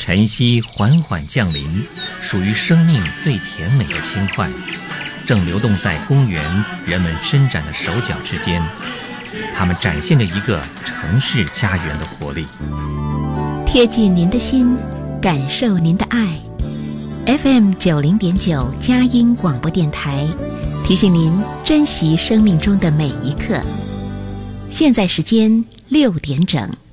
晨曦缓缓降临，属于生命最甜美的轻快，正流动在公园人们伸展的手脚之间。它们展现着一个城市家园的活力。 贴近您的心，感受您的爱。FM 90.9佳音广播电台提醒您珍惜生命中的每一刻。现在时间6点整。